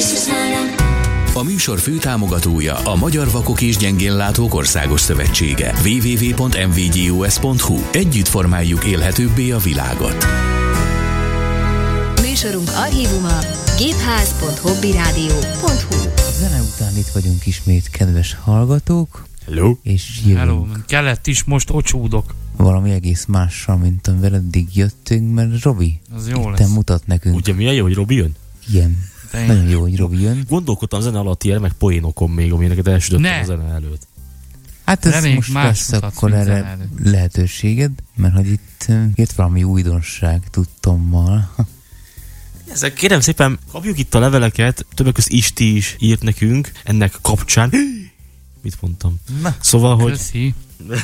A műsor főtámogatója a Magyar Vakok és Gyengénlátók Országos Szövetsége. www.mvgus.hu. Együtt formáljuk élhetőbbé a világot. Műsorunk archívuma gépház.hobbyradio.hu. Zene után itt vagyunk ismét, kedves hallgatók. Hello. És jövünk. Hello. Kellett is, most ocsúdok. Valami egész mással, mint amivel eddig jöttünk, mert Robi az jó itt lesz. mutat nekünk. Ugye milyen jó, hogy Robi jön? Igen. Nagyon jó, hogy Robi jön. Gondolkodtam a zene alatt ilyen, meg poénokon még, amilyeneket elsütöttem a zene előtt. Hát ez reméljük most más lesz akkor erre lehetőséged, mert hogy itt jött valami újdonság tudtommal. Ezek kérem szépen, kapjuk itt a leveleket, többek között Isti is írt nekünk ennek kapcsán. Mit mondtam? Na. Szóval, hogy... Köszi.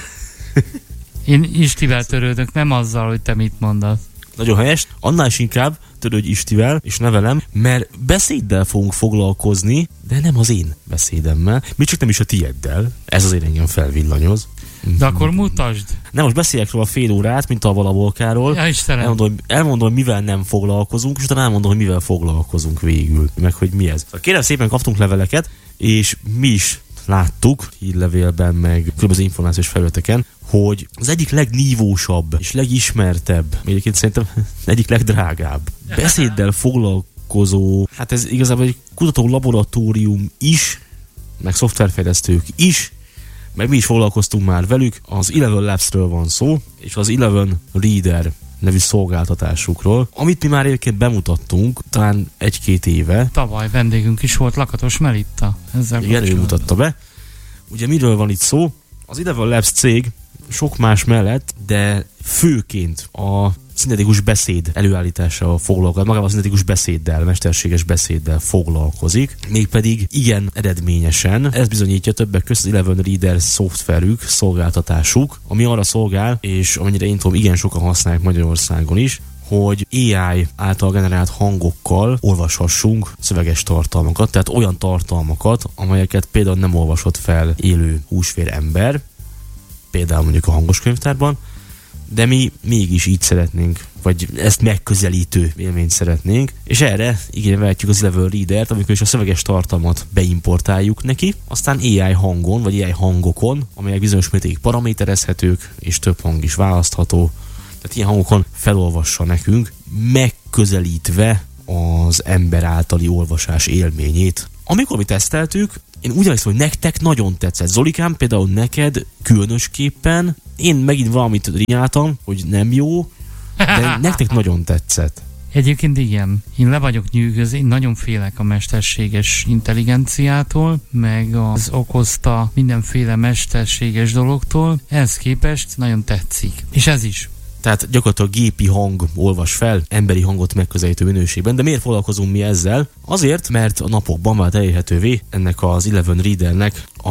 Én Istivel törődök, nem azzal, hogy te mit mondasz. Nagyon helyes. Annál is inkább törődj Istivel, és ne velem, mert beszéddel fogunk foglalkozni, de nem az én beszédemmel, még csak nem is a tieddel. Ez azért engem felvillanyoz. De akkor mutasd. Nem, most beszéljek róla fél órát, mint a Valabolkáról. Ja, Istenem. Elmondom, hogy mivel nem foglalkozunk, és utána elmondom, hogy mivel foglalkozunk végül, meg hogy mi ez. Kérem szépen, kaptunk leveleket, és mi is láttuk hírlevélben, meg különböző információs felületeken, hogy az egyik legnívósabb és legismertebb, egyébként szerintem egyik legdrágább beszéddel foglalkozó, hát ez igazából egy kutató laboratórium is, meg szoftverfejlesztők is, meg mi is foglalkoztunk már velük, az Eleven Labs-ről van szó, és az Eleven Reader nevű szolgáltatásukról, amit mi már egyébként bemutattunk, talán 1-2 éve. Tavaly vendégünk is volt, Lakatos Melitta. Igen, ő mutatta be. Ugye miről van itt szó? Az Eleven Labs cég sok más mellett, de főként a szintetikus beszéd előállítással foglalkozik, magával a szintetikus beszéddel, mesterséges beszéddel foglalkozik, mégpedig igen eredményesen. Ez bizonyítja többek között az Eleven Reader szoftverük, szolgáltatásuk, ami arra szolgál, és amennyire én tudom, igen sokan használják Magyarországon is, hogy AI által generált hangokkal olvashassunk szöveges tartalmakat, tehát olyan tartalmakat, amelyeket például nem olvasott fel élő húsvér ember, például mondjuk a hangos könyvtárban, de mi mégis így szeretnénk, vagy ezt megközelítő élményt szeretnénk, és erre igénybe vehetjük az Eleven Reader-t, amikor is a szöveges tartalmat beimportáljuk neki, aztán AI hangon, vagy AI hangokon, amelyek bizonyos mértékig paraméterezhetők, és több hang is választható, tehát ilyen hangokon felolvassa nekünk, megközelítve az ember általi olvasás élményét. Amikor mi teszteltük, én úgy emlékszem, hogy nektek nagyon tetszett. Zolikám, például neked különösképpen, én megint valamit rinyáltam, hogy nem jó, de nektek nagyon tetszett. Egyébként igen, én le vagyok nyűgözve, én nagyon félek a mesterséges intelligenciától, meg az okozta mindenféle mesterséges dologtól, ehhez képest nagyon tetszik. És ez is. Tehát gyakorlatilag gépi hang olvas fel, emberi hangot megközelítő minőségben. De miért foglalkozunk mi ezzel? Azért, mert a napokban vált elérhetővé ennek az Eleven Readernek a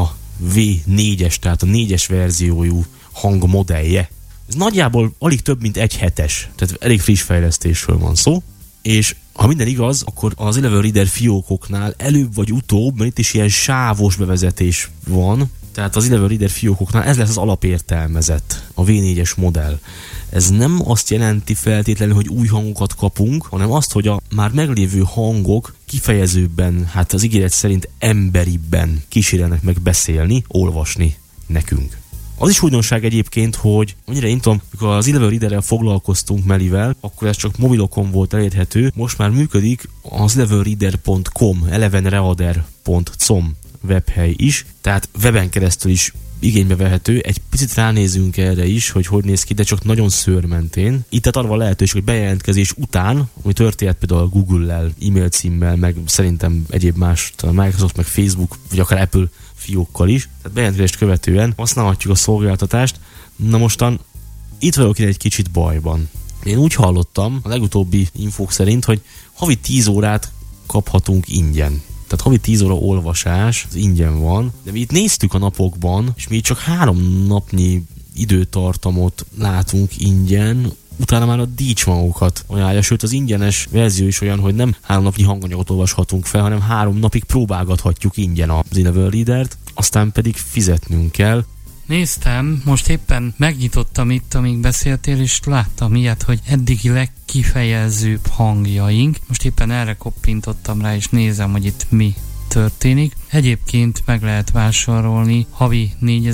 V4-es, tehát a 4-es verziójú hangmodellje. Ez nagyjából alig több, mint 1 hetes, tehát elég friss fejlesztésről van szó. És ha minden igaz, akkor az Eleven Reader fiókoknál előbb vagy utóbb, mert itt is ilyen sávos bevezetés van, tehát az Eleven Reader fiókoknál ez lesz az alapértelmezett, a V4-es modell. Ez nem azt jelenti feltétlenül, hogy új hangokat kapunk, hanem azt, hogy a már meglévő hangok kifejezőbben, hát az ígéret szerint emberibben kísérelnek meg beszélni, olvasni nekünk. Az is újdonság egyébként, hogy annyira én tudom, amikor az Eleven Readerrel foglalkoztunk Melivel, akkor ez csak mobilokon volt elérhető, most már működik az elevenreader.com, elevenreader.com webhely is, tehát weben keresztül is igénybe vehető. Egy picit ránézünk erre is, hogy néz ki, de csak nagyon szőrmentén. Itt tehát arra van lehetőség, hogy bejelentkezés után, ami történt például Google-lel, e-mail címmel, meg szerintem egyéb más, Microsoft, meg Facebook, vagy akár Apple fiókkal is. Tehát bejelentkezést követően használhatjuk a szolgáltatást. Na mostan itt vagyok én egy kicsit bajban. Én úgy hallottam, a legutóbbi infók szerint, hogy havi 10 órát kaphatunk ingyen. Tehát havi 10 óra olvasás, az ingyen van, de mi itt néztük a napokban, és mi csak 3 napnyi időtartamot látunk ingyen, utána már a dícsmagokat ajánlja, sőt az ingyenes verzió is olyan, hogy nem 3 napnyi hanganyagot olvashatunk fel, hanem 3 napig próbálgathatjuk ingyen az Eleven Reader-t, aztán pedig fizetnünk kell. Néztem, most éppen megnyitottam itt, amíg beszéltél, és láttam ilyet, hogy eddigi legkifejezőbb hangjaink. Most éppen erre koppintottam rá, és nézem, hogy itt mi történik. Egyébként meg lehet vásárolni havi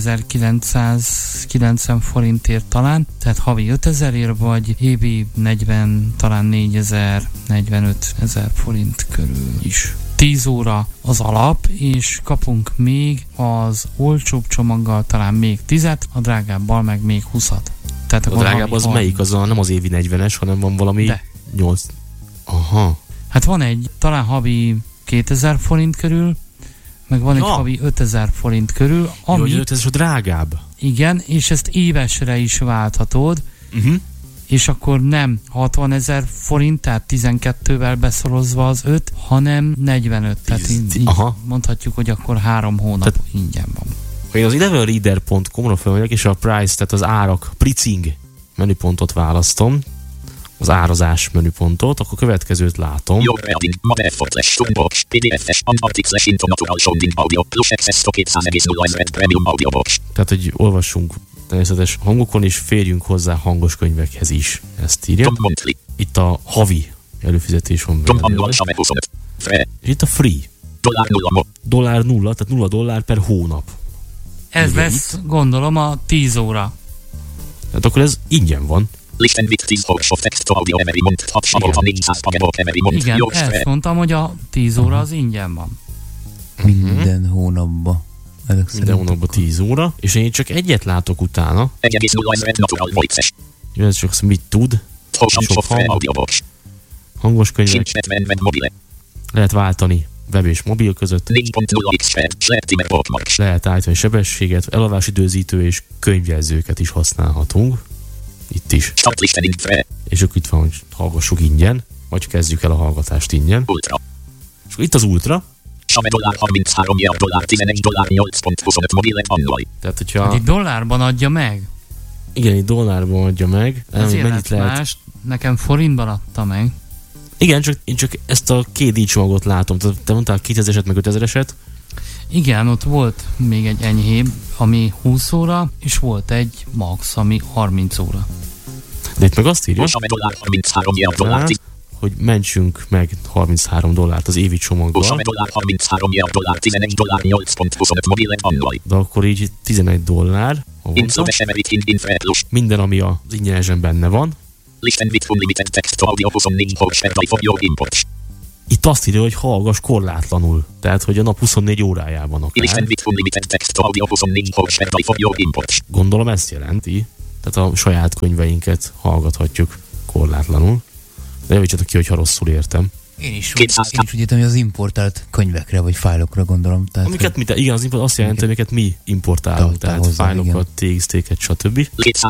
4990 forintért talán, tehát havi 5000-ért, vagy évi 40, talán 4000-45 000 forint körül is. 10 óra az alap, és kapunk még az olcsóbb csomaggal talán még 10-et, a drágábbal meg még 20-at. Tehát a drágább az melyik? Az nem az évi 40-es, hanem van valami 8. Aha. Hát van egy, talán havi 2000 forint körül, meg van egy havi 5000 forint körül, ami... Jó, ez a drágább. Igen, és ezt évesre is válthatod, és akkor nem 60 000 forint, tehát 12-vel beszorozva az 5, hanem 45. Tehát így mondhatjuk, hogy akkor 3 hónap ingyen van. Ha én az elevenreader.com-ra felmegyek, és a price, tehát az árak, pricing menüpontot választom, az árazás menüpontot, akkor következőt látom. Tehát, hogy olvassunk természetes hangokon, és férjünk hozzá hangos könyvekhez is. Ezt írja. Itt a havi előfizetés van benne. És itt a free. Dollár nulla, tehát $0 per hónap. Ez lesz, gondolom, a 10 óra. Tehát akkor ez ingyen van. Igen, ezt mondtam, hogy a 10 óra az ingyen van. Minden hónapban. Minden hónapban 10 óra, és én csak egyet látok utána. Jó, ez csak mit tud. Hangos könyvek. Lehet váltani web és mobil között. Lehet állítani sebességet, eladási időzítő és könyvjelzőket is használhatunk. Itt is. És akkor itt van, hogy hallgassuk ingyen, vagy kezdjük el a hallgatást ingyen. Ultra. És akkor itt az Ultra. Tehát, hogyha... Itt dollárban adja meg? Igen, itt dollárban adja meg. Ezért mennyit lehet? Más, nekem forintban adta meg. Igen, én csak ezt a 2 csomagot látom. Te mondtál 2000-eset, meg 5000-eset? Igen, ott volt még egy enyhébb, ami 20 óra, és volt egy max, ami 30 óra. De itt meg azt írja, hogy mentsünk meg $33 az évi csomaggal. De akkor így $11. Minden, ami az ingyenesen benne van. Itt azt írja, hogy hallgass korlátlanul. Tehát, hogy a nap 24 órájában akár. Gondolom ezt jelenti. Tehát a saját könyveinket hallgathatjuk korlátlanul. De javítsatok ki, hogyha rosszul értem. Én is úgy értem, hogy az importált könyvekre vagy fájlokra gondolom. Tehát, amiket igen, az import azt jelenti, amiket mi importálunk, tehát hozzá, fájlokat, TXT-ket, stb.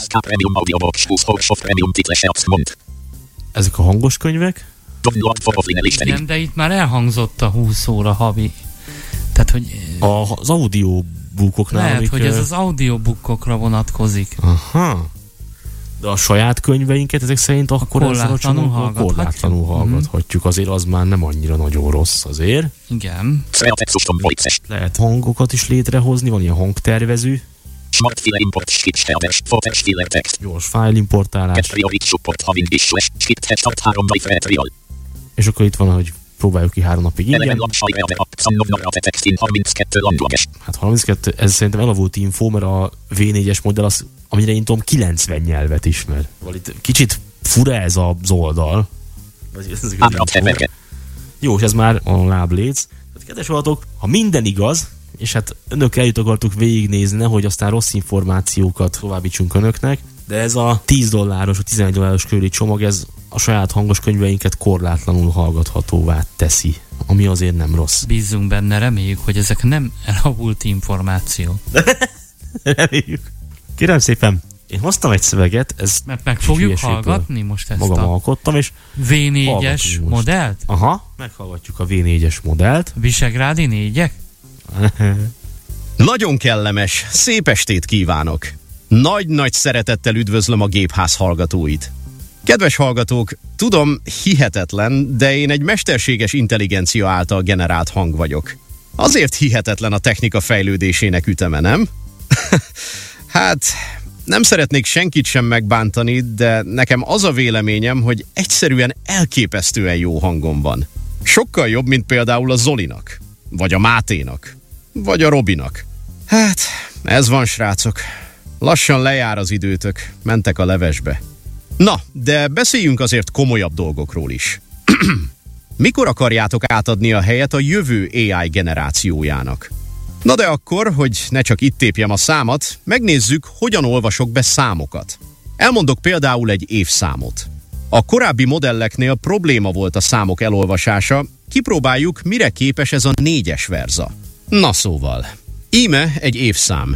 Ezek a hangos könyvek. Igen, de itt már elhangzott a 20 óra havi. Tehát, hogy... Az audiobookoknál... Lehet, hogy ez az audiobookokra vonatkozik. Aha. De a saját könyveinket ezek szerint akkor korlátlanul hallgathatjuk. Azért az már nem annyira nagyon rossz azért. Igen. Lehet hangokat is létrehozni, van ilyen hangtervező. Gyors fájlimportálás. És akkor itt van, hogy próbáljuk ki 3 napig ingyen. Hát 32, ez szerintem elavult info, mert a V4-es modell az, amire én tudom, 90 nyelvet ismer. Itt kicsit fura ez az oldal. Jó, és ez már a lábléc. Tehát, kedves hallgatók, ha minden igaz, és hát önök eljutokartuk végignézni, hogy aztán rossz információkat továbbítsunk önöknek, de ez a $10, a $11 körüli csomag, ez a saját hangos könyveinket korlátlanul hallgathatóvá teszi, ami azért nem rossz. Bízzunk benne, reméljük, hogy ezek nem elavult információ. Reméljük. Kérem szépen, én hoztam egy szöveget, ez... Mert meg fogjuk hallgatni most ezt magam alkottam, és V4-es modellt? Aha, meghallgatjuk a V4-es modellt. Visegrádi 4-ek? Nagyon kellemes, szép estét kívánok! Nagy-nagy szeretettel üdvözlöm a Gépház hallgatóit. Kedves hallgatók, tudom, hihetetlen, de én egy mesterséges intelligencia által generált hang vagyok. Azért hihetetlen a technika fejlődésének üteme, nem? Hát, nem szeretnék senkit sem megbántani, de nekem az a véleményem, hogy egyszerűen elképesztően jó hangom van. Sokkal jobb, mint például a Zolinak, vagy a Máténak, vagy a Robinak. Hát, ez van, srácok. Lassan lejár az időtök, mentek a levesbe. Na, de beszéljünk azért komolyabb dolgokról is. Mikor akarjátok átadni a helyet a jövő AI generációjának? Na de akkor, hogy ne csak itt tépjem a számat, megnézzük, hogyan olvasok be számokat. Elmondok például egy évszámot. A korábbi modelleknél probléma volt a számok elolvasása, kipróbáljuk, mire képes ez a 4-es verza. Na szóval, íme egy évszám.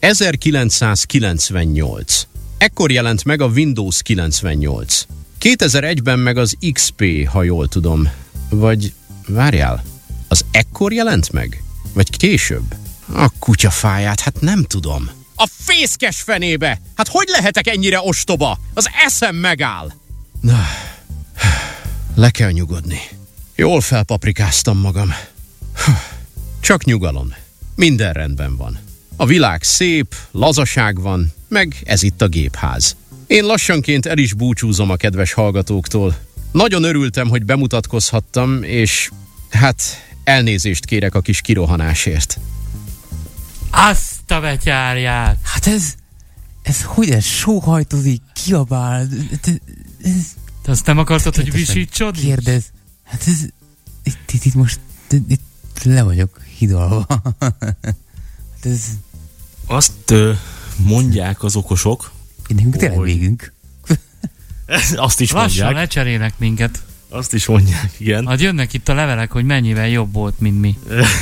1998. Ekkor jelent meg a Windows 98. 2001-ben meg az XP, ha jól tudom. Vagy, várjál, az ekkor jelent meg? Vagy később? A kutyafáját, hát nem tudom. A fészkes fenébe! Hát hogy lehetek ennyire ostoba? Az eszem megáll! Na, le kell nyugodni. Jól felpaprikáztam magam. Csak nyugalom. Minden rendben van. A világ szép, lazaság van, meg ez itt a gépház. Én lassanként el is búcsúzom a kedves hallgatóktól. Nagyon örültem, hogy bemutatkozhattam, és hát elnézést kérek a kis kirohanásért. Azt a betyárját! Hát ez hogy ez sóhajtozik, kiabál, Te azt nem akartad, hogy visítsod? Kérdez. Hát ez, itt most itt le vagyok hidalva. Hát ez... Azt mondják az okosok. Nekünk tényleg végünk. Azt is lassan mondják. lecserélnek minket. Azt is mondják, igen. Hát jönnek itt a levelek, hogy mennyivel jobb volt, mint mi.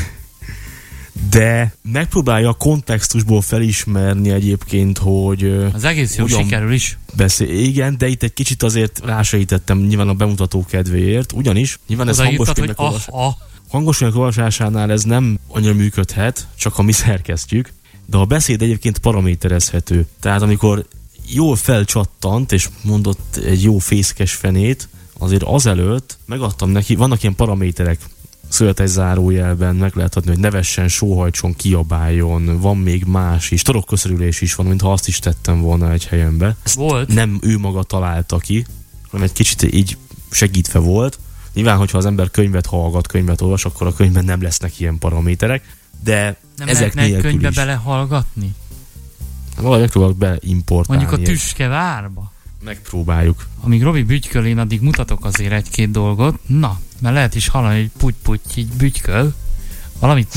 De megpróbálja a kontextusból felismerni egyébként, hogy... Az egész jó sikerül is. Igen, de itt egy kicsit azért rásegítettem nyilván a bemutató kedvéért, ugyanis nyilván ez hangos könyvek olvasásánál ez nem annyira működhet, csak ha mi szerkesztjük, de a beszéd egyébként paraméterezhető. Tehát amikor jól felcsattant, és mondott egy jó fészkes fenét, azért azelőtt megadtam neki, vannak ilyen paraméterek, szövetes zárójelben meg lehet adni, hogy nevessen, sóhajtson, kiabáljon, van még más is, torokköszörülés is van, mintha azt is tettem volna egy helyenbe. Volt. Nem ő maga találta ki, hanem egy kicsit így segítve volt. Nyilván, hogyha az ember könyvet hallgat, könyvet olvas, akkor a könyvben nem lesznek ilyen paraméterek, de nem ezek nélkül egy könyvbe is. belehallgatni? Valahogy megpróbálok beimportálni. Mondjuk a Tüskevárba. Megpróbáljuk. Amíg Robi bütyköl, én addig mutatok azért egy-két dolgot. Na, mert lehet is hallani, hogy puty-puty így bütyköl, valamit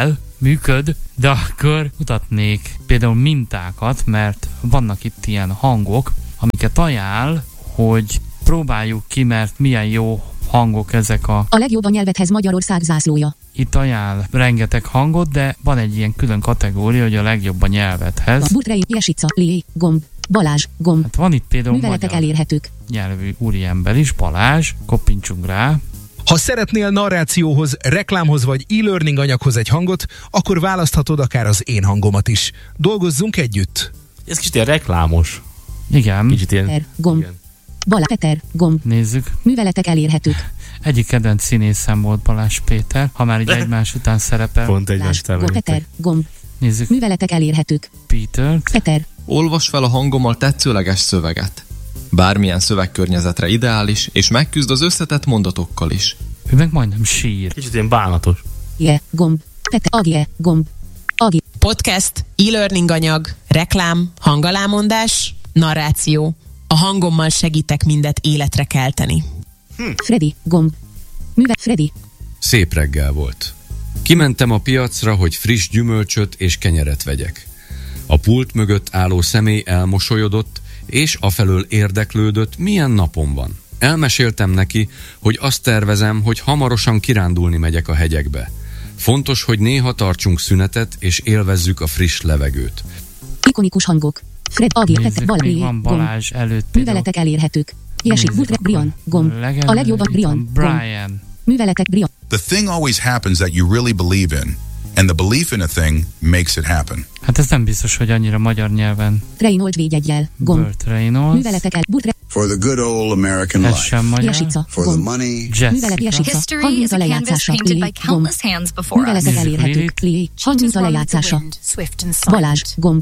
működ, de akkor mutatnék például mintákat, mert vannak itt ilyen hangok, amiket ajánl, hogy próbáljuk ki, mert milyen jó hangok ezek a legjobb a nyelvethez Magyarország zászlója. Itt ajánl rengeteg hangot, de van egy ilyen külön kategória, hogy a legjobb a nyelvethez. Burtrei, Jesica, Lé, gomb, Balázs, gomb. Hát van itt például műveletek magyar elérhetők. nyelvű úriember is, Balázs, koppintsunk rá. Ha szeretnél narrációhoz, reklámhoz vagy e-learning anyaghoz egy hangot, akkor választhatod akár az én hangomat is. Dolgozzunk együtt! Ez kicsit ilyen reklámos. Igen. Kicsit ilyen... Peter, gomb. Igen. Balázs, Peter, gomb. Nézzük. Műveletek elérhetők. Egyik kedvenc színészem volt Balázs Péter, ha már így egymás után szerepel. Pont Balázs, gomb, Peter, gomb. Nézzük. Műveletek elérhetők. Peter. Peter. Olvasd fel a hangommal tetszőleges szöveget. Bármilyen szövegkörnyezetre ideális, és megküzd az összetett mondatokkal is. Ő meg majdnem sír. Kicsit ilyen bánatos. Gomb. Peter, agje, gomb. Agi. Podcast, e-learning anyag, reklám, hangalámondás, narráció. A hangommal segítek mindet életre kelteni. Freddy, gomb. Freddy. Szép reggel volt. Kimentem a piacra, hogy friss gyümölcsöt és kenyeret vegyek. A pult mögött álló személy elmosolyodott, és afelől érdeklődött, milyen napom van. Elmeséltem neki, hogy azt tervezem, hogy hamarosan kirándulni megyek a hegyekbe. Fontos, hogy néha tartsunk szünetet, és élvezzük a friss levegőt. Ikonikus hangok. Fred, Agi, Peter, Balázs, van Balázs előtt. Műveletek elérhetők. Jesik, Butre, Brian, gomb. A legjobb a Brian, Brian. Műveletek, Brian. The thing always happens that you really believe in, and the belief in a thing makes it happen. Hát ez nem biztos, hogy annyira magyar nyelven. Reinold védjeggyel, gomb. Burt Reynolds. Műveletek el, Butre. For the good old American Ez life. sem magyar. Jesica, For the gomb. money. Művelet, Jesica. History Hangmint is a a canvas lejátszása, painted by gomb. countless hands before us. Műveletek elérhetők, Lili. Hangmint a lejátszása. Balázs, gomb.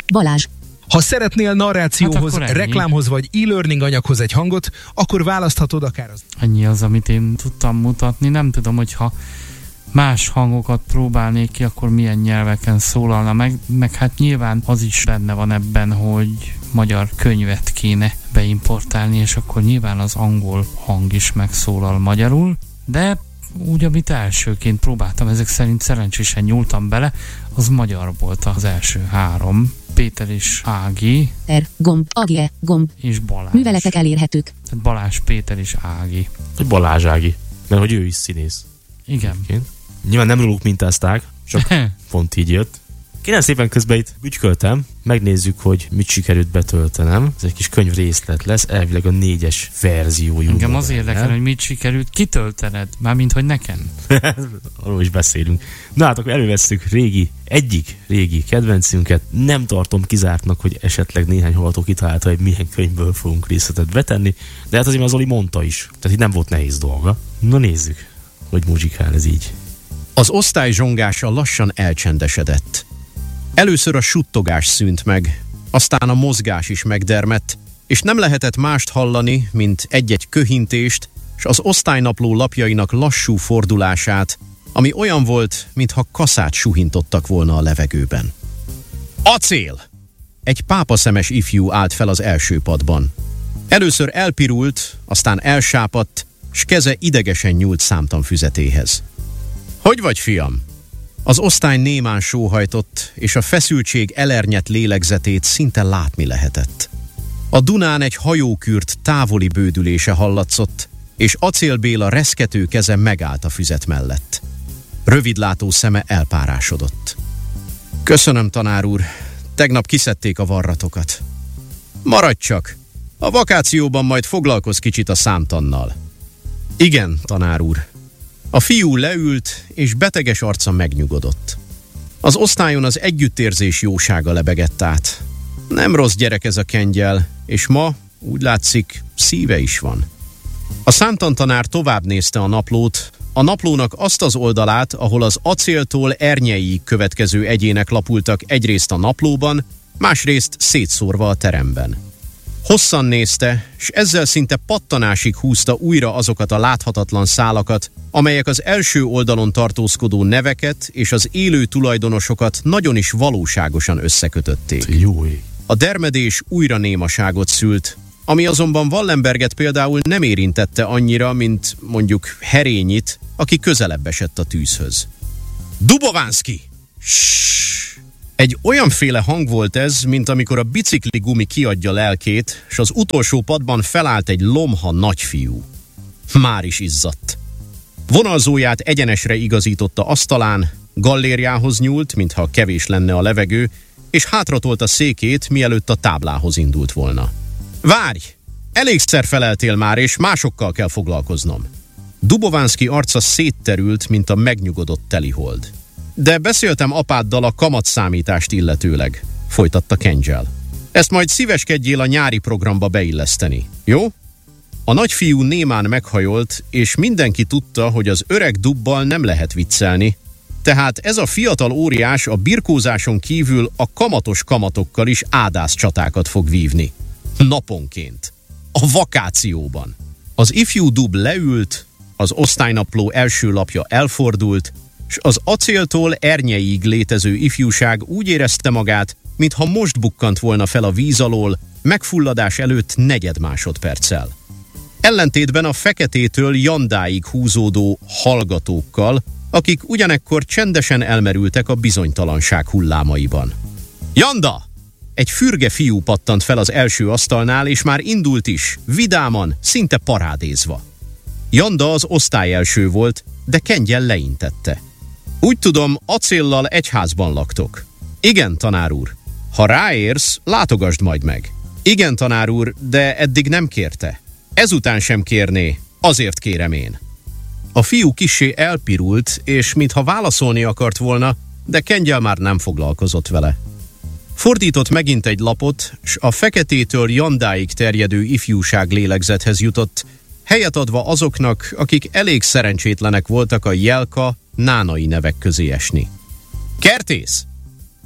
Balázs. Ha szeretnél narrációhoz, Hát akkor ennyi. reklámhoz vagy e-learning anyaghoz egy hangot, akkor választhatod akár az... Annyi az, amit én tudtam mutatni. Nem tudom, hogyha más hangokat próbálnék ki, akkor milyen nyelveken szólalna meg hát nyilván az is benne van ebben, hogy magyar könyvet kéne beimportálni, és akkor nyilván az angol hang is megszólal magyarul, de úgy, amit elsőként próbáltam, ezek szerint szerencsésen nyúltam bele, az magyar volt az első 3. Péter és Ági. Gomb, Agie, gomb. És Balázs. Műveletek elérhetők. Tehát Balázs, Péter és Ági. Vagy Balázs Ági, mert hogy ő is színész. Igen. Nyilván nem róluk mintázták, csak pont így jött. Kérem szépen, közben itt bütyköltem, megnézzük, hogy mit sikerült betöltenem. Ez egy kis könyv részlet lesz, elvileg a 4-es verziójú. Engem az érdekel, hogy mit sikerült kitöltened, mármint hogy nekem. Arról is beszélünk. Na hát akkor elővesszük egyik régi kedvencünket. Nem tartom kizártnak, hogy esetleg néhány hallgató kitalálta, hogy milyen könyvből fogunk részletet betenni, de hát azért az Oli mondta is, tehát itt nem volt nehéz dolga. Na nézzük, hogy muzsikál ez így. Az osztály zsongása lassan elcsendesedett. Először a suttogás szűnt meg, aztán a mozgás is megdermett, és nem lehetett mást hallani, mint egy-egy köhintést, s az osztálynapló lapjainak lassú fordulását, ami olyan volt, mintha kaszát suhintottak volna a levegőben. Acél! Egy pápaszemes ifjú állt fel az első padban. Először elpirult, aztán elsápadt, s keze idegesen nyúlt számtanfüzetéhez. Hogy vagy, fiam? Az osztály némán sóhajtott, és a feszültség elernyett lélegzetét szinte látni lehetett. A Dunán egy hajókürt távoli bődülése hallatszott, és Acél Béla reszkető keze megállt a füzet mellett. Rövidlátó szeme elpárásodott. Köszönöm, tanár úr, tegnap kiszedték a varratokat. Maradj csak, a vakációban majd foglalkozz kicsit a számtannal. Igen, tanár úr. A fiú leült, és beteges arca megnyugodott. Az osztályon az együttérzés jósága lebegett át. Nem rossz gyerek ez a kengyel, és ma, úgy látszik, szíve is van. A számtantanár tovább nézte a naplót, a naplónak azt az oldalát, ahol az Acéltól Ernyeiig következő egyének lapultak egyrészt a naplóban, másrészt szétszórva a teremben. Hosszan nézte, s ezzel szinte pattanásig húzta újra azokat a láthatatlan szálakat, amelyek az első oldalon tartózkodó neveket és az élő tulajdonosokat nagyon is valóságosan összekötötték. A dermedés újra némaságot szült, ami azonban Wallenberget például nem érintette annyira, mint mondjuk Herényit, aki közelebb esett a tűzhöz. Dubovánszky! Egy olyanféle hang volt ez, mint amikor a bicikli gumi kiadja lelkét, s az utolsó padban felállt egy lomha nagyfiú. Már is izzadt. Vonalzóját egyenesre igazította asztalán, gallériához nyúlt, mintha kevés lenne a levegő, és hátratolt a székét, mielőtt a táblához indult volna. Várj! Elégszer feleltél már, és másokkal kell foglalkoznom. Dubovánszky arca szétterült, mint a megnyugodott telihold. De beszéltem apáddal a kamatszámítást illetőleg, folytatta Kengyel. Ezt majd szíveskedjél a nyári programba beilleszteni, jó? A nagyfiú némán meghajolt, és mindenki tudta, hogy az öreg Dubbal nem lehet viccelni, tehát ez a fiatal óriás a birkózáson kívül a kamatos kamatokkal is ádászcsatákat fog vívni. Naponként. A vakációban. Az ifjú Dubb leült, az osztálynapló első lapja elfordult, s az Acéltól Ernyeiig létező ifjúság úgy érezte magát, mintha most bukkant volna fel a víz alól, megfulladás előtt 4 másodperccel. Ellentétben a Feketétől Jandáig húzódó hallgatókkal, akik ugyanekkor csendesen elmerültek a bizonytalanság hullámaiban. Janda! Egy fürge fiú pattant fel az első asztalnál, és már indult is, vidáman, szinte parádézva. Janda az osztályelső volt, de Kengyel leintette. Úgy tudom, Acéllal egy házban laktok. Igen, tanár úr. Ha ráérsz, látogasd majd meg. Igen, tanár úr, de eddig nem kérte. Ezután sem kérné, azért kérem én. A fiú kissé elpirult, és mintha válaszolni akart volna, de Kengyel már nem foglalkozott vele. Fordított megint egy lapot, s a Feketétől Jandáig terjedő ifjúság lélegzethez jutott, helyet adva azoknak, akik elég szerencsétlenek voltak a Jelka, Nánai nevek közé esni. Kertész!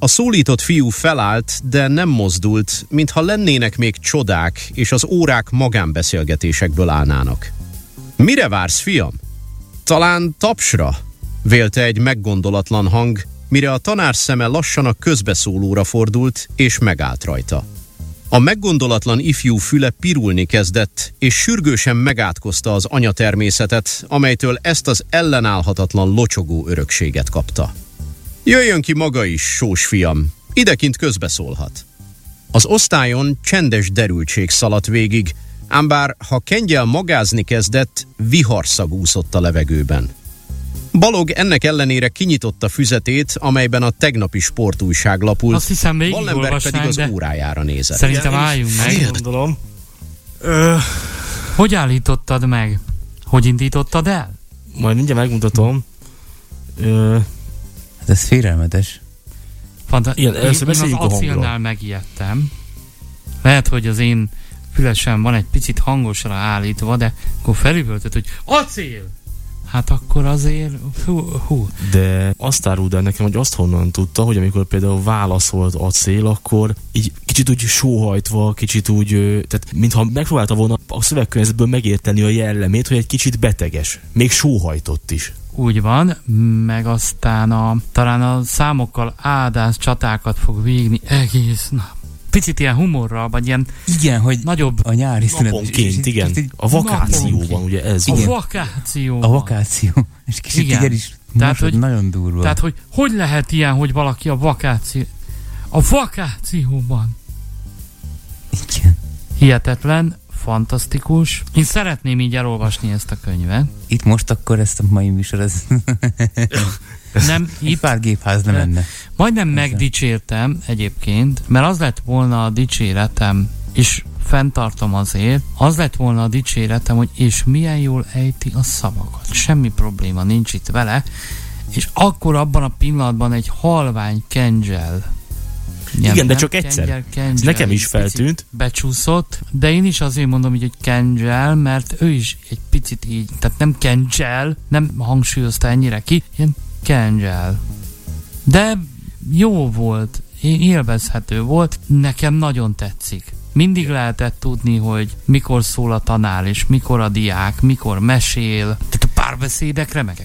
A szólított fiú felállt, de nem mozdult, mintha lennének még csodák, és az órák magánbeszélgetésekből állnának. Mire vársz, fiam? Talán tapsra? Vélte egy meggondolatlan hang, mire a tanár szeme lassan a közbeszólóra fordult, és megállt rajta. A meggondolatlan ifjú füle pirulni kezdett, és sürgősen megátkozta az anyatermészetet, amelytől ezt az ellenállhatatlan locsogó örökséget kapta. Jöjjön ki maga is, sós fiam, idekint közbeszólhat. Az osztályon csendes derültség szaladt végig, ám bár ha kengyel magázni kezdett, viharszag úszott a levegőben. Balog ennek ellenére kinyitotta füzetét, amelyben a tegnapi sportújság lapult. Azt hiszem, még Wallenberg pedig az órájára nézett. Szerintem álljunk meg. Gondolom. Hogy állítottad meg? Hogy indítottad el? Majd mindjárt megmutatom. Hát ez félelmetes. Igen, először én az acélnál megijedtem. Lehet, hogy az én fülesem van egy picit hangosra állítva, de akkor felüvöltött, hogy acél! Hát akkor azért... Hú. De azt áruld el nekem, hogy azt honnan tudta, hogy amikor például válaszolt acél, akkor így kicsit úgy sóhajtva, kicsit úgy, tehát mintha megpróbálta volna a szövegkörnyezetből megérteni a jellemét, hogy egy kicsit beteges. Még sóhajtott is. Úgy van, meg aztán talán a számokkal áldás csatákat fog végni egész nap. Picit ilyen humorral, vagy ilyen igen, hogy nagyobb a nyári naponként, igen. A vakációban, ugye ez. A vakációban. A vakáció. És kicsit igen is tehát, hogy nagyon durva. Tehát, hogy lehet ilyen, hogy valaki a vakációban. Igen. Hihetetlen, fantasztikus. Én szeretném így elolvasni ezt a könyvet. Itt most akkor ezt a mai műsor, ez... Nem, itt pár gépház nem menne. Majdnem megdicsértem egyébként, mert az lett volna a dicséretem, és fenntartom azért, az lett volna a dicséretem, hogy és milyen jól ejti a szavakat. Semmi probléma nincs itt vele, és akkor abban a pillanatban egy halvány kengyel. Igen, de csak egyszer. Ez nekem is feltűnt. Becsúszott, de én is azért mondom, hogy kengyel, mert ő is egy picit így, tehát nem kengyel, nem hangsúlyozta ennyire ki, ilyen kengyel. De jó volt, élvezhető volt, nekem nagyon tetszik. Mindig lehetett tudni, hogy mikor szól a tanár, és mikor a diák, mikor mesél. Tehát a párbeszédek remekek.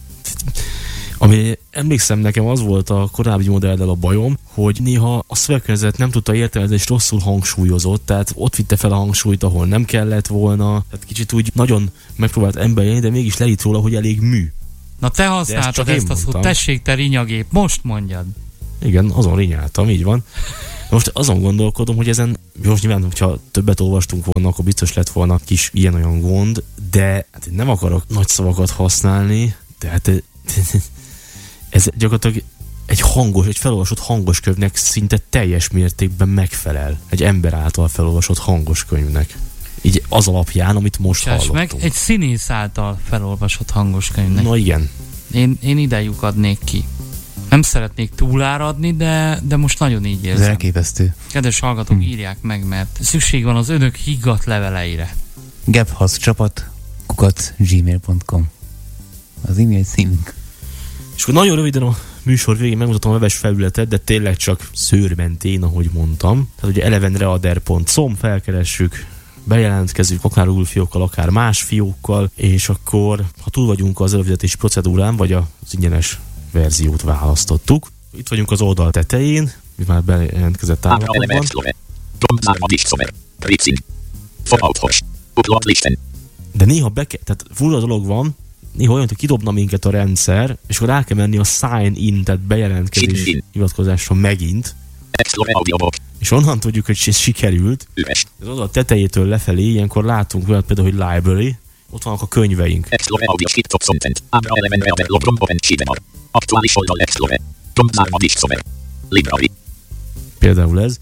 Ami emlékszem, nekem az volt a korábbi modellel a bajom, hogy néha a szövegkörnyezet nem tudta értelmezni, és rosszul hangsúlyozott, tehát ott vitte fel a hangsúlyt, ahol nem kellett volna, tehát kicsit úgy nagyon megpróbált emberélni, de mégis leírt róla, hogy elég mű. Na te használtad ezt a szót, tessék te rinyagép, most mondjad. Igen, azon rinyáltam, így van. Most azon gondolkodom, hogy ezen, most nyilván, hogyha többet olvastunk volna, akkor biztos lett volna kis ilyen-olyan gond, de hát nem akarok nagy szavakat használni, de hát ez gyakorlatilag egy felolvasott hangos könyvnek szinte teljes mértékben megfelel. Egy ember által felolvasott hangos könyvnek. Így az alapján, amit most hallottunk. Meg egy színész által felolvasott hangos könyvnek. Na igen. Én ide lyukadnék ki. Nem szeretnék túláradni, de most nagyon így érzem. Ez elképesztő. Kedves hallgatók, írják meg, mert szükség van az önök higgadt leveleire. gebhaszcsapat@gmail.com az e-mail címünk. És akkor nagyon röviden a műsor végén megmutatom a webes felületet, de tényleg csak szőrmentén, ahogy mondtam. Tehát ugye elevenreader.com, felkeressük, bejelentkezünk, akár Google fiókkal, akár más fiókkal, és akkor, ha túl vagyunk az előfizetési procedúrán, vagy az ingyenes verziót választottuk. Itt vagyunk az oldal tetején, mi már bejelentkezett állapotban. De néha tehát fura dolog van, néha olyan, hogy kidobna minket a rendszer, és akkor rá kell menni a sign in, tehát bejelentkezés hivatkozásra megint. És onnan tudjuk, hogy ez sikerült. Az oldal tetejétől lefelé ilyenkor látunk olyan például, hogy library, ott vannak a könyveink. Például ez.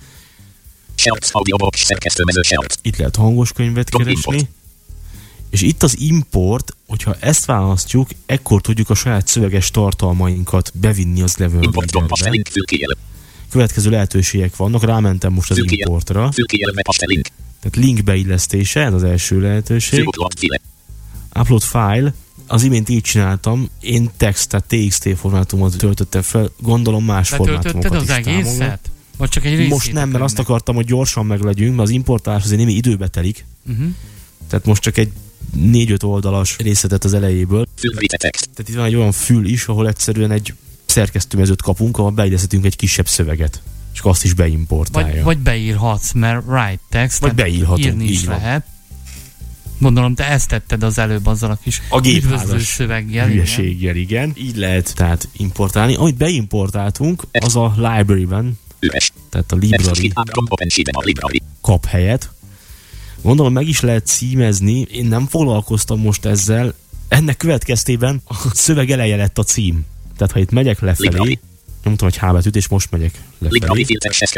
Itt lehet hangos könyvet keresni. És itt az import, hogyha ezt választjuk, ekkor tudjuk a saját szöveges tartalmainkat bevinni az Eleven Readerbe. Következő lehetőségek vannak, rámentem most az importra. Tehát link beillesztése, ez az első lehetőség. Upload file, Az imént így csináltam, én textet, TXT formátumot töltöttem fel, gondolom más formátumokat is az egészet? Vagy csak egy részét? Most nem, mert azt akartam, hogy gyorsan meglegyünk, mert az importálás azért némi időbe telik. Tehát most csak egy 4-5 oldalas részletet az elejéből. Tehát itt van egy olyan fül is, ahol egyszerűen egy szerkesztőmezőt kapunk, ahol beidezhetünk egy kisebb szöveget. És azt is beimportálja. Vagy beírhatsz, mert write text. Vagy beírhatunk, írni is lehet. Gondolom, te ezt tetted az előbb azzal a kis üdvözlő szöveggel. Hülyeséggel, igen. Így lehet tehát importálni. Amit beimportáltunk, az a library-ben, tehát a library kap helyet. Gondolom, meg is lehet címezni. Én nem foglalkoztam most ezzel. Ennek következtében a szöveg eleje lett a cím. Tehát ha itt megyek lefelé, nyomtam egy H betűt, és most megyek lefelé.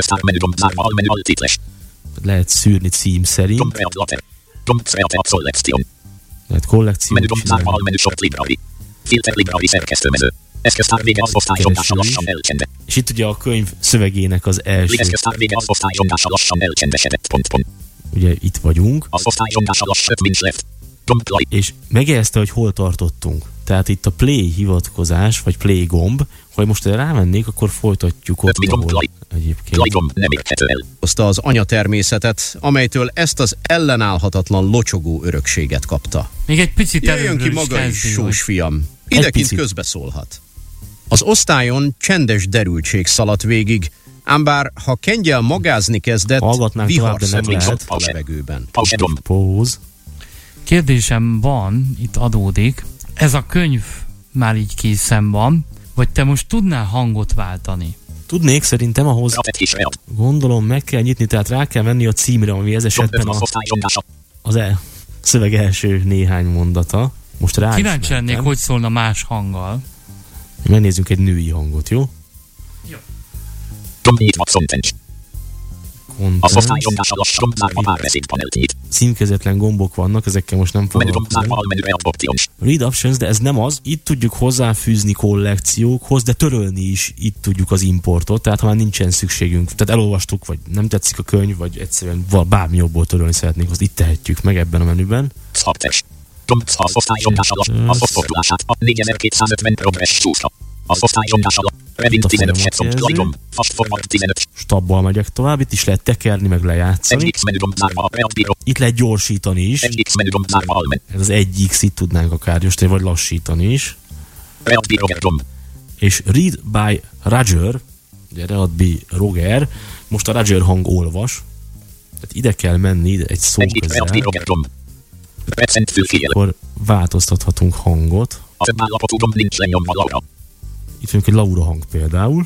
Lehet szűrni cím szerint. Lehet kollekciót csinálni. És itt ugye a könyv szövegének az első. Ugye itt vagyunk. És megjegyezte, hogy hol tartottunk. Tehát itt a play hivatkozás, vagy play gomb, ha most erre rámennék, akkor folytatjuk ott, ahol egyébként. Hozta az anyatermészetet, amelytől ezt az ellenállhatatlan locsogó örökséget kapta. Még egy picit jöjjön ki maga is, sós fiam. Idekint közbeszólhat. Az osztályon csendes derültség szaladt végig, ám bár ha kengyel magázni kezdett, vihar szomlott a levegőben. Póz. Kérdésem van, itt adódik. Ez a könyv már így készen van, vagy te most tudnál hangot váltani? Tudnék, szerintem ahhoz gondolom meg kell nyitni, tehát rá kell venni a címre, ami ez esetben az szöveg első néhány mondata. Most rá kíváncsi lennék, hogy szólna más hanggal. Megnézzünk egy női hangot, jó? Jó. Címkezetlen gombok vannak, ezekkel most nem foglalkozom. Read options, de ez nem az. Itt tudjuk hozzáfűzni kollekciókhoz, de törölni is itt tudjuk az importot, tehát ha már nincsen szükségünk, tehát elolvastuk, vagy nem tetszik a könyv, vagy egyszerűen bármi jobból törölni szeretnénk, azt itt tehetjük meg ebben a menüben. Stabbal megyek tovább, itt is lehet tekerni, meg lejátszani. Itt lehet gyorsítani is. Ez az 1x, itt tudnánk akár gyorsítani, vagy lassítani is. És read by Roger, ugye read by Roger, most a Roger hang olvas. Tehát ide kell menni, ide egy szó közel. Akkor változtathatunk hangot. Itt mondjuk egy Laura hang például.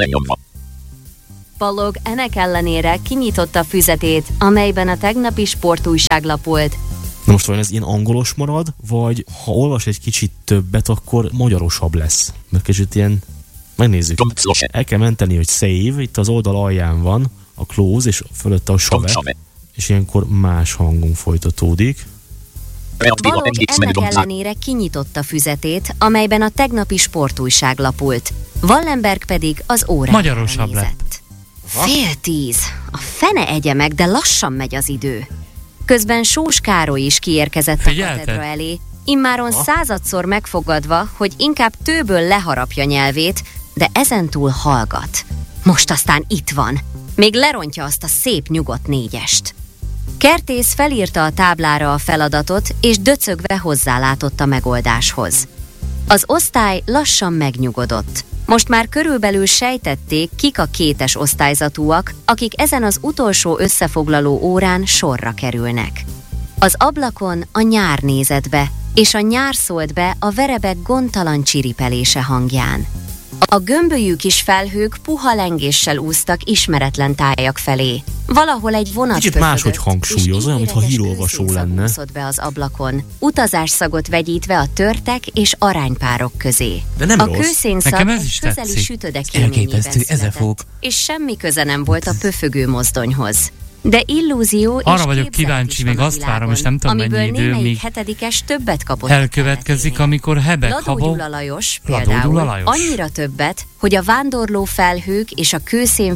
Balog ennek ellenére kinyitotta a füzetét, amelyben a tegnapi sportújság lapolt. Na most vajon ez ilyen angolos marad, vagy ha olvas egy kicsit többet, akkor magyarosabb lesz? Mert kicsit ilyen... Megnézzük. El kell menteni, hogy save, itt az oldal alján van a close, és fölötte a save. És ilyenkor más hangon folytatódik. Balog ennek ellenére kinyitotta füzetét, amelyben a tegnapi sportújság lapult. Wallenberg pedig az órára magyarosabb lett. 9:30. A fene egye meg, de lassan megy az idő. Közben Sós Károly is kiérkezett a katedra elé, immáron 100-szor megfogadva, hogy inkább tőből leharapja nyelvét, de ezentúl hallgat. Most aztán itt van. Még lerontja azt a szép nyugodt 4-est. Kertész felírta a táblára a feladatot, és döcögve hozzálátott a megoldáshoz. Az osztály lassan megnyugodott. Most már körülbelül sejtették, kik a 2-es osztályzatúak, akik ezen az utolsó összefoglaló órán sorra kerülnek. Az ablakon a nyár nézett be, és a nyár szólt be a verebek gondtalan csiripelése hangján. A gömbölyű kis felhők puha lengéssel úsztak ismeretlen tájak felé. Valahol egy vonat kicsit máshogy hangsúlyoz, olyan, mintha hírolvasó lenne. Be az ablakon, utazásszagot vegyítve a törtek és aránypárok közé. De nem a rossz. Kőszénszag egy közeli sütödek élményében született, és semmi köze nem volt a pöfögő mozdonyhoz. De illúzió és arra vagyok kíváncsi, még azt várom, és nem tudom mennyi idő, míg hetedikes többet kapott elkövetkezik, amikor Hebek Ladó Gyula Lajos például annyira többet, hogy a vándorló felhők és a kőszénfüst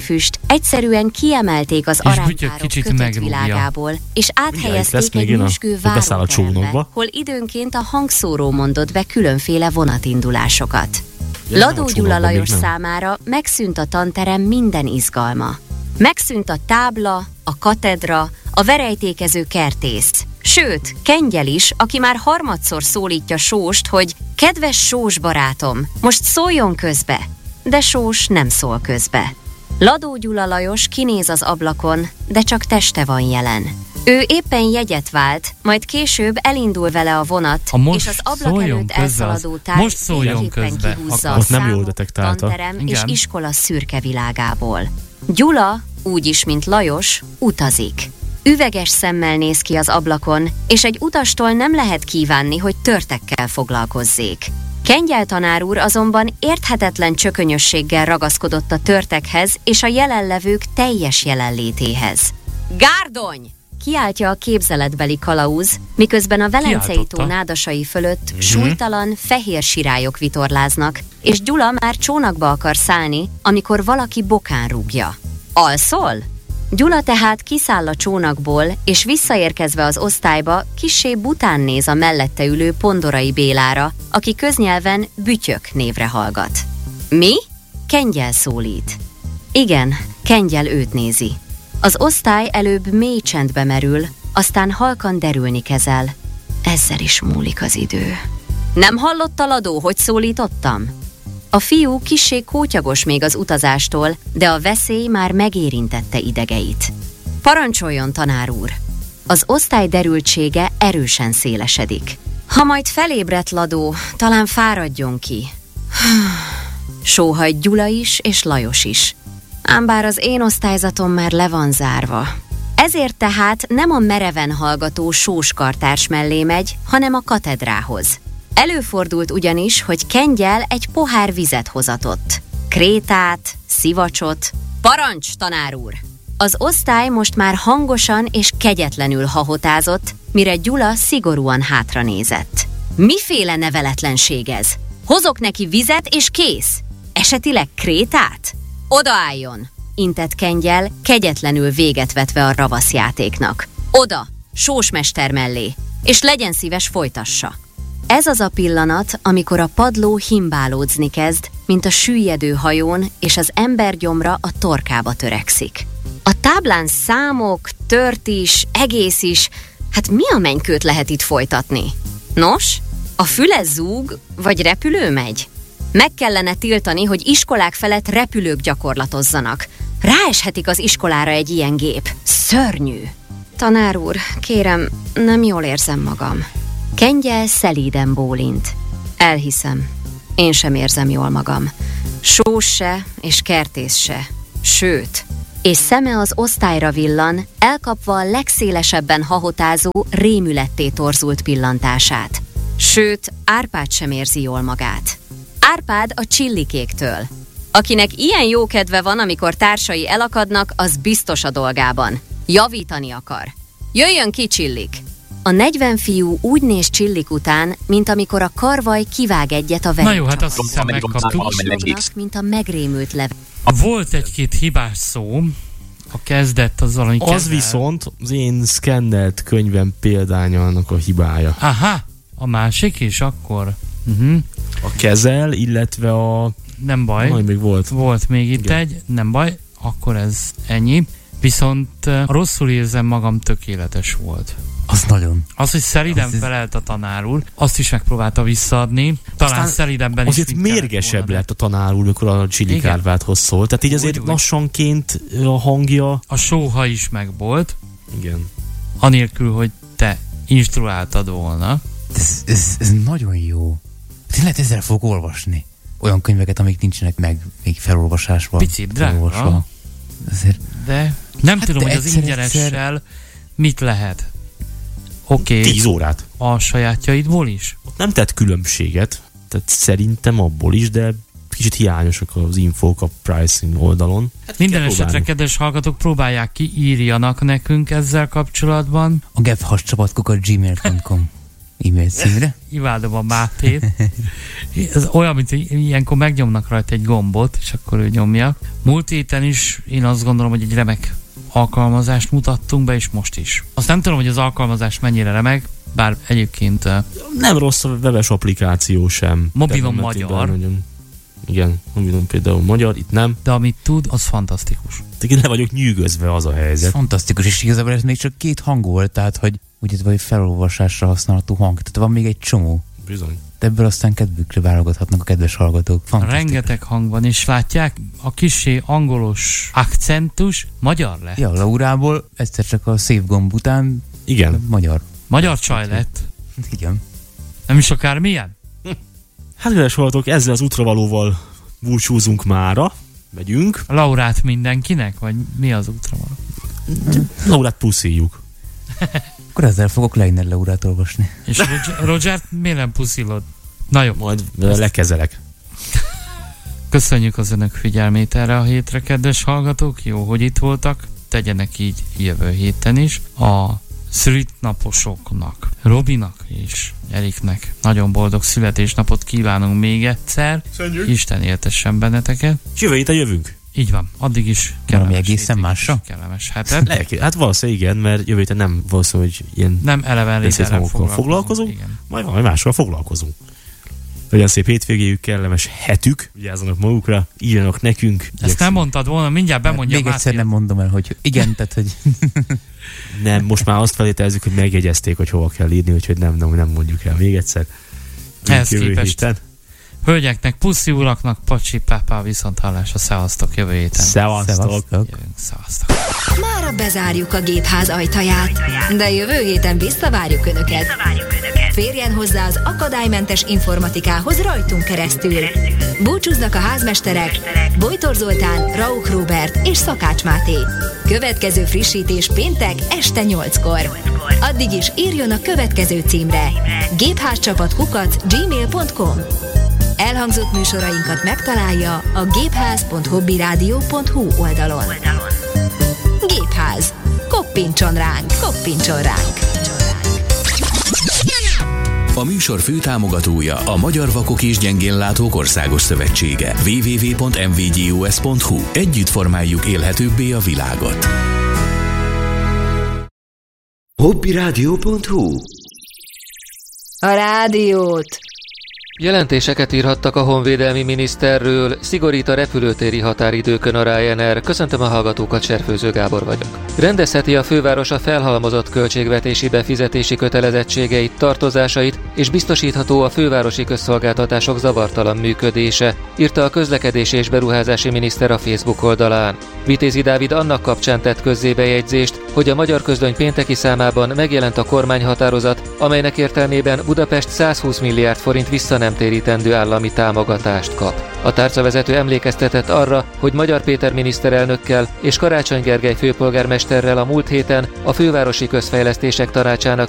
Egyszerűen kiemelték az aránypárok kötött világából, és áthelyezték egy nyüzsgő váróterembe, hol időnként a hangszóró mondott be különféle vonatindulásokat. Ladó Gyula Lajos számára megszűnt a tanterem minden izgalma. Megszűnt a tábla, a katedra, a verejtékező kertész. Sőt, Kengyel is, aki már harmadszor szólítja Sóst, hogy kedves Sós barátom, most szóljon közbe. De Sós nem szól közbe. Ladó Gyula Lajos kinéz az ablakon, de csak teste van jelen. Ő éppen jegyet vált, majd később elindul vele a vonat, és az ablak előtt elszaladó tárgy éppen kihúzza a számok, tanterem és iskola szürke világából. Gyula, úgyis, mint Lajos, utazik. Üveges szemmel néz ki az ablakon, és egy utastól nem lehet kívánni, hogy törtekkel foglalkozzék. Kengyel tanár úr azonban érthetetlen csökönyösséggel ragaszkodott a törtekhez és a jelenlevők teljes jelenlétéhez. Gárdony! Kiáltja a képzeletbeli kalauz, miközben a Velencei tó nádasai fölött súlytalan, fehér sirályok vitorláznak, és Gyula már csónakba akar szállni, amikor valaki bokán rúgja. Alszol? Gyula tehát kiszáll a csónakból, és visszaérkezve az osztályba kissé bután néz a mellette ülő Pondorai Bélára, aki köznyelven Bütyök névre hallgat. Mi? Kengyel szólít. Igen, Kengyel őt nézi. Az osztály előbb mély csendbe merül, aztán halkan derülni kezdel. Ezzel is múlik az idő. Nem hallotta Ladó, hogy szólítottam? A fiú kissé kótyagos még az utazástól, de a veszély már megérintette idegeit. Parancsoljon, tanár úr! Az osztály derültsége erősen szélesedik. Ha majd felébredt Ladó, talán fáradjon ki. Sóhajt Gyula is és Lajos is. Ám bár az én osztályzatom már le van zárva. Ezért tehát nem a mereven hallgató Sós kartárs mellé megy, hanem a katedrához. Előfordult ugyanis, hogy Kengyel egy pohár vizet hozatott. Krétát, szivacsot. Parancs, tanár úr! Az osztály most már hangosan és kegyetlenül hahotázott, mire Gyula szigorúan hátranézett. Miféle neveletlenség ez? Hozok neki vizet és kész! Esetileg krétát? Odaálljon! Intett Kengyel, kegyetlenül véget vetve a ravaszjátéknak. Oda, Sós mester mellé, és legyen szíves, folytassa. Ez az a pillanat, amikor a padló himbálódzni kezd, mint a süllyedő hajón, és az ember gyomra a torkába törekszik. A táblán számok, tört is, egész is, hát mi a mennykőt lehet itt folytatni? Nos, a füle zúg, vagy repülő megy? Meg kellene tiltani, hogy iskolák felett repülők gyakorlatozzanak. Ráeshetik az iskolára egy ilyen gép. Szörnyű! Tanár úr, kérem, nem jól érzem magam. Kengyel szelíden bólint. Elhiszem, én sem érzem jól magam. Sós se, és kertész se. Sőt, és szeme az osztályra villan, elkapva a legszélesebben hahotázó, rémületté torzult pillantását. Sőt, Árpád sem érzi jól magát. Árpád a Csillikéktől. Akinek ilyen jó kedve van, amikor társai elakadnak, az biztos a dolgában. Javítani akar. Jöjjön ki, Csillik! A 40 fiú úgy néz Csillik után, mint amikor a karvaj kivág egyet a Na jó, hát azt hiszem megkaptuk. Mint a megrémült level. Volt egy-két hibás szó, a kezdett az valami Az viszont az én szkennelt könyvem példánya annak a hibája. Aha, a másik is akkor? A kezel, illetve a... Nem baj. Még volt. Volt még itt egy, nem baj, akkor ez ennyi. Viszont rosszul érzem magam, tökéletes volt. Az nagyon. Az, hogy szeliden felelt a tanár úr, azt is megpróbálta visszaadni. Talán szelidenben is. Azért mérgesebb lett a tanár úr, amikor a Csillik Árpádhoz szólt. Tehát így azért lassanként a hangja... A sóha is megvolt. Igen. Anélkül, hogy te instruáltad volna. Ez nagyon jó. Tényleg ezzel fog olvasni. Olyan könyveket, amik nincsenek meg még felolvasásban. Picit drága. De nem tudom, hogy az ingyenessel mit lehet. Oké. 10 órát. A sajátjaidból is? Ott nem tett különbséget, tehát szerintem abból is, de kicsit hiányosak az infók a pricing oldalon. Hát minden esetre, kedves hallgatók, próbálják ki, írjanak nekünk ezzel kapcsolatban. A gevhascsapat@gmail.com. e-mail címre. Imádom a Mátét. Ez olyan, mint hogy ilyenkor megnyomnak rajta egy gombot, és akkor ő nyomja. Múlt héten is én azt gondolom, hogy egy remek alkalmazást mutattunk be, és most is. Azt nem tudom, hogy az alkalmazás mennyire remek, bár egyébként... Nem rossz a webes applikáció sem. Mobilon magyar. Igen, mobilon például magyar, itt nem. De amit tud, az fantasztikus. Le vagyok nyűgözve, az a helyzet. Fantasztikus, és igazából ez még csak 2 hang volt, tehát hogy úgy vagy felolvasásra használható hang. Tehát van még egy csomó. Bizony. De ebből aztán kedvükre válogathatnak a kedves hallgatók. Rengeteg hang van, és látják, a kissé angolos akcentus magyar lett. Ja, Laurából egyszer csak a szép gomb után igen. Magyar. Magyar csaj lett. Igen. Nem is akármilyen? Hát kedves hallgatók, ezzel az útravalóval búcsúzunk mára. Megyünk. A Laurát mindenkinek? Vagy mi az útravaló? Laurát puszíjuk. Akkor ezzel fogok Leiner Laurát olvasni. És Rogert miért nem puszilod? Na jó. Majd lekezelek. Köszönjük az önök figyelmét erre a hétre, kedves hallgatók. Jó, hogy itt voltak. Tegyenek így jövő héten is. A szülinaposoknak, Robinak és Eriknek nagyon boldog születésnapot kívánunk még egyszer. Köszönjük. Isten éltessen benneteket. Jövő héten jövünk. Így van, addig is kellemes egészen másra? Kellemes hetet. Hát valószínűleg igen, mert jövő héten nem valószínűleg, hogy ilyen nem eleven rételen foglalkozunk. Majd máshol foglalkozunk. Legyen szép hétvégéjük, kellemes hetük, vigyázzanak magukra, írjanak nekünk. Ezt nem mondtad volna, mindjárt bemondja. Még egyszer nem mondom el, hogy igen, tehát hogy... Nem, most már azt feltételezzük, hogy megjegyezték, hogy hova kell írni, úgyhogy nem mondjuk el még egyszer. Ehhez képest. Hölgyeknek, puszi uraknak, pacsi, pápá, viszont hallásra, szevasztok jövő héten. Szevasztok. Szevasztok. Mára bezárjuk a gépház ajtaját, de jövő héten visszavárjuk Önöket. Férjen hozzá az akadálymentes informatikához rajtunk keresztül. Búcsúznak a házmesterek Bojtor Zoltán, Rauch Róbert és Szakács Máté. Következő frissítés péntek este 8-kor. Addig is írjon a következő címre: gépházcsapat@gmail.com. Elhangzott műsorainkat megtalálja a gépház.hobbyradio.hu oldalon. Gépház. Koppintson ránk, koppintson ránk. A műsor főtámogatója a Magyar Vakok és Gyengénlátók Országos Szövetsége. www.mvgus.hu. Együtt formáljuk élhetőbbé a világot. hobbyradio.hu. A rádiót. Jelentéseket írhattak a honvédelmi miniszterről, szigorít a repülőtéri határidőkön a Ryanair. Köszöntöm a hallgatókat, Serfőző Gábor vagyok. Rendezheti a főváros a felhalmozott költségvetési befizetési kötelezettségeit, tartozásait, és biztosítható a fővárosi közszolgáltatások zavartalan működése, írta a közlekedési és beruházási miniszter a Facebook oldalán. Vitézi Dávid annak kapcsán tett közzé bejegyzést, hogy a Magyar Közlöny pénteki számában megjelent a kormányhatározat, amelynek értelmében Budapest 120 milliárd forint visszanemtérítendő állami támogatást kap. A tárcavezető emlékeztetett arra, hogy Magyar Péter miniszterelnökkel és Karácsony Gergely főpolgármesterrel a múlt héten a Fővárosi Közfejlesztések Tanácsának